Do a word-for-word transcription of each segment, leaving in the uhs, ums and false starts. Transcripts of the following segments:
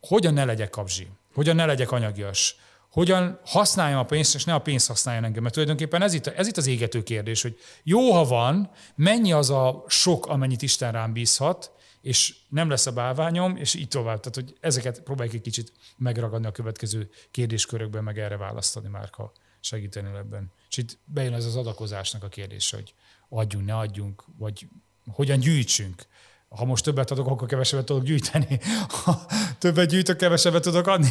hogyan ne legyek kapzsi, hogyan ne legyek anyagias, hogyan használjam a pénzt, és ne a pénzt használjon engem. Mert tulajdonképpen ez itt, ez itt az égető kérdés, hogy jó, ha van, mennyi az a sok, amennyit Isten rám bízhat, és nem lesz a bálványom, és így tovább. Tehát, hogy ezeket próbáljuk egy kicsit megragadni a következő kérdéskörökben, meg erre választani már, ha segíteni ebben. És itt bejön ez az adakozásnak a kérdés, hogy adjunk, ne adjunk, vagy hogyan gyűjtsünk. Ha most többet adok, akkor kevesebbet tudok gyűjteni. Ha többet gyűjtök, kevesebbet tudok adni.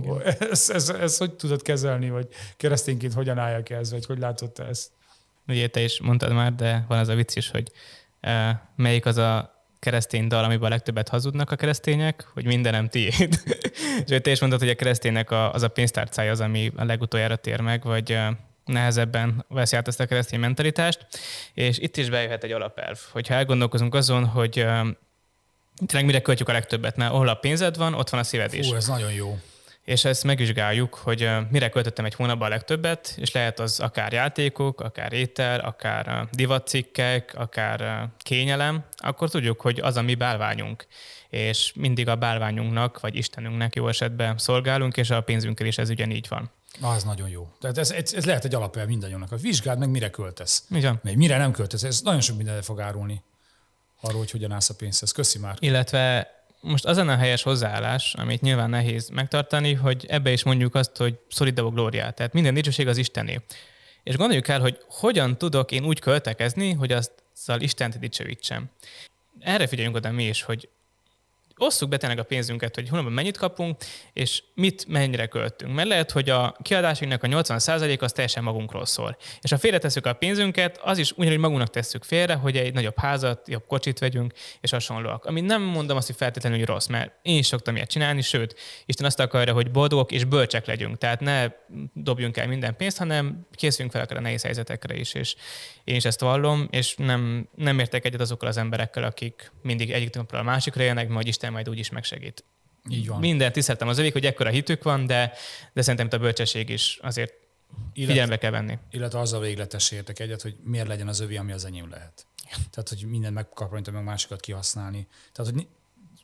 Ez, ez, ez hogy tudod kezelni, vagy keresztényként hogyan álljak ez, vagy hogy látod te ezt? Ugye te is mondtad már, de van az a vicc is, hogy uh, melyik az a keresztény dal, amiben a legtöbbet hazudnak a keresztények, hogy mindenem tiéd. És te is mondtad, hogy a kereszténynek a, az a pénztárcája az, ami a legutoljára tér meg, vagy uh, nehezebben veszi át ezt a keresztény mentalitást, és itt is bejöhet egy alapelv. Hogyha elgondolkozunk azon, hogy uh, tényleg mire költjük a legtöbbet, mert ahol a pénzed van, ott van a szíved is. Hú, ez nagyon jó. És ezt megvizsgáljuk, hogy uh, mire költöttem egy hónapban a legtöbbet, és lehet az akár játékok, akár étel, akár uh, divatcikkek, akár uh, kényelem, akkor tudjuk, hogy az a mi bálványunk. És mindig a bálványunknak, vagy Istenünknek jó esetben szolgálunk, és a pénzünkkel is ez ugyanígy van. Az nagyon jó. Tehát ez, ez, ez lehet egy alapelv mindannyiunknak. Vizsgáld meg, mire költesz. Igen. Mire nem költesz. Ez nagyon sok mindenre fog árulni arról, hogy hogyan állsz a pénzhez. Köszi már. Illetve most az a helyes hozzáállás, amit nyilván nehéz megtartani, hogy ebbe is mondjuk azt, hogy Soli Deo Gloria, tehát minden dicsőség az Istené. És gondoljuk el, hogy hogyan tudok én úgy költekezni, hogy azzal Istent dicsőítsem. Erre figyeljünk oda mi is, hogy osszuk be tényleg a pénzünket, hogy hónapban mennyit kapunk, és mit mennyire költünk. Mert lehet, hogy a kiadásunknak a nyolcvan százalék az teljesen magunkról szól. És ha félretesszük a pénzünket, az is ugyanúgy magunknak tesszük félre, hogy egy nagyobb házat, jobb kocsit vegyünk, és hasonlóak. Ami nem mondom azt, hogy feltétlenül rossz, mert én is szoktam ilyet csinálni, sőt, Isten azt akarja, hogy boldogok és bölcsek legyünk. Tehát ne dobjunk el minden pénzt, hanem készüljünk fel akár a nehéz helyzetekre is. És én is ezt vallom, és nem, nem értek egyet azokkal az emberekkel, akik mindig egyik napról a másikra jönnek, majd Isten majd úgyis megsegít. Így van. Mindent tiszteltem az övék, hogy ekkora hitük van, de, de szerintem itt a bölcsesség is azért figyelembe kell venni. Illetve az a végletes értek egyet, hogy miért legyen az övé, ami az enyém lehet. Tehát, hogy mindent megkaparítom, meg másikat kihasználni. Tehát, hogy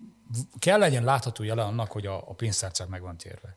kell legyen látható jele annak, hogy a, a pénztárcák meg van térve.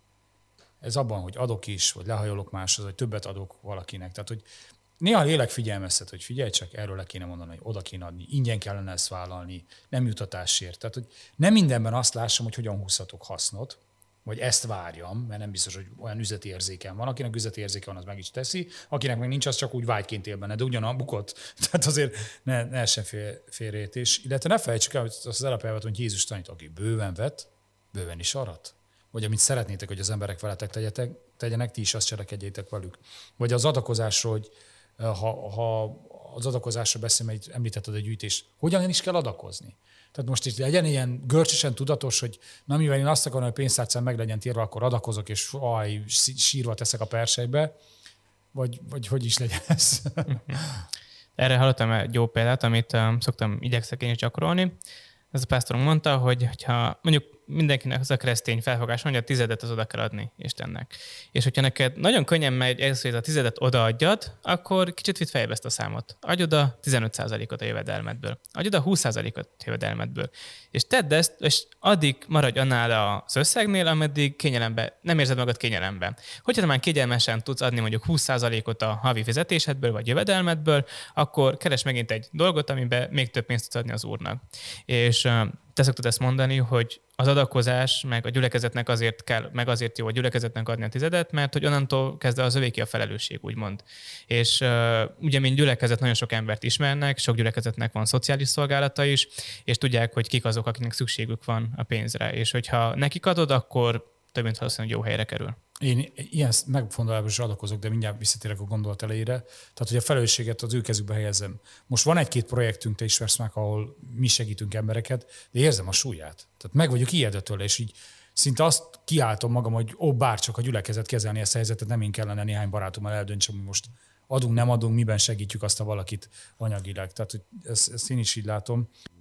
Ez abban, hogy adok is, vagy lehajolok máshoz, vagy többet adok valakinek. Tehát, hogy néha lélek figyelmeztet, hogy figyelj csak, erről le kéne mondani, hogy oda kéne adni, ingyen kellene ezt vállalni, nem jutatásért. Tehát, hogy nem mindenben azt lássam, hogy hogyan húzhatok hasznot, vagy ezt várjam, mert nem biztos, hogy olyan üzleti érzéken van. Akinek üzleti érzéke van, az meg is teszi, akinek meg nincs, az csak úgy vágyként él benne, de ugyanaz bukott. Tehát azért ne, ne essen fél, félreértés. Illetve ne felejtsük el, hogy az alapelvet, hogy Jézus tanít, aki bőven vett, bőven is arat. Vagy amit szeretnétek, hogy az emberek veletek tegyetek, tegyenek, ti is azt cselekedjétek velük. Vagy az adakozásról, hogy ha, ha az adakozásról beszélünk, mert említetted a gyűjtést, hogyan is kell adakozni? Tehát most itt legyen ilyen görcsösen tudatos, hogy na mivel én azt akarom, hogy a pénztárcám meg legyen térve, akkor adakozok, és aj, sírva teszek a persejbe, vagy, vagy hogy is legyen ez? Erre hallottam egy jó példát, amit um, szoktam igyekszek én is gyakorolni. Ez a pásztorunk mondta, hogy ha mondjuk mindenkinek az a keresztény felfogás mondja, a tizedet az oda kell adni Istennek. És hogyha neked nagyon könnyen megy ez, hogy a tizedet odaadjad, akkor kicsit vidd fejbe ezt a számot. Adj oda tizenöt százalékot a jövedelmedből. Adj oda húsz százalékot a jövedelmedből. És tedd ezt, és addig maradj annál az összegnél, ameddig kényelemben, nem érzed magad kényelemben. Hogyha te már kényelmesen tudsz adni mondjuk húsz százalékot a havi fizetésedből, vagy jövedelmedből, akkor keres megint egy dolgot, amiben még több pénzt tudsz adni az Úrnak. És te szoktad ezt mondani, hogy az adakozás, meg a gyülekezetnek azért kell, meg azért jó a gyülekezetnek adni a tizedet, mert hogy onnantól kezdve az övéki a felelősség, úgymond. És uh, ugye, mint gyülekezet nagyon sok embert ismernek, sok gyülekezetnek van szociális szolgálata is, és tudják, hogy kik azok, akiknek szükségük van a pénzre. És hogyha nekik adod, akkor több mint valószínűleg jó helyre kerül. Én ilyen megfontolásból is adakozok, de mindjárt visszatérek a gondolat elejére. Tehát, hogy a felelősséget az ő kezükbe helyezem. Most van egy-két projektünk, te ismersz meg, ahol mi segítünk embereket, de érzem a súlyát. Tehát meg vagyok ijedve tőle, és így szinte azt kiáltom magam, hogy ó, bárcsak a gyülekezet kezelni ezt a helyzetet, nem én kellene néhány barátommal eldöntsem, hogy most adunk, nem adunk, miben segítjük azt a valakit anyagilag. Tehát, hogy ezt, ezt én is így látom.